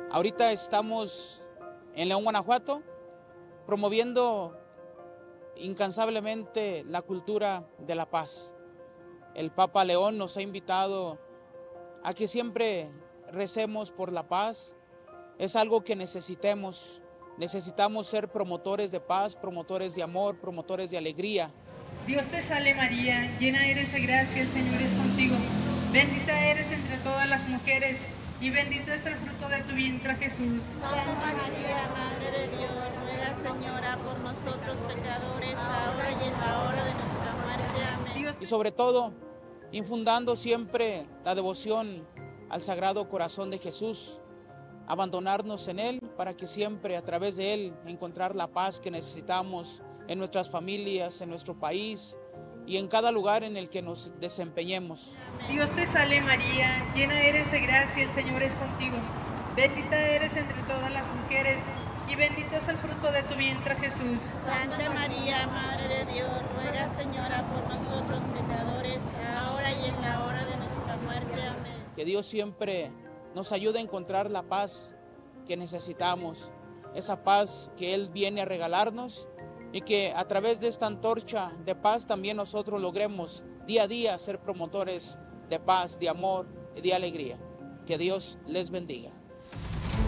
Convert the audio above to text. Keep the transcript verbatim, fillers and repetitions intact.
Ahorita estamos en León, Guanajuato, promoviendo incansablemente la cultura de la paz. El Papa León nos ha invitado a que siempre recemos por la paz. Es algo que necesitemos. Necesitamos ser promotores de paz, promotores de amor, promotores de alegría. Dios te salve María, llena eres de gracia, el Señor es contigo. Bendita eres entre todas las mujeres y bendito es el fruto de tu vientre, Jesús. Santa María, Madre de Dios, ruega, Señora, por nosotros pecadores, ahora y en la hora de nuestra muerte. Amén. Dios Y sobre todo, infundando siempre la devoción al Sagrado Corazón de Jesús, abandonarnos en Él para que siempre a través de Él encontrar la paz que necesitamos en nuestras familias, en nuestro país y en cada lugar en el que nos desempeñemos. Dios te salve María, llena eres de gracia, el Señor es contigo. Bendita eres entre todas las mujeres y bendito es el fruto de tu vientre, Jesús. Santa María, Madre de Dios, ruega, Señora, por nosotros pecadores, ahora y en la hora de nuestra muerte. Amén. Que Dios siempre nos ayude a encontrar la paz que necesitamos, esa paz que Él viene a regalarnos, y que a través de esta antorcha de paz también nosotros logremos día a día ser promotores de paz, de amor y de alegría. Que Dios les bendiga.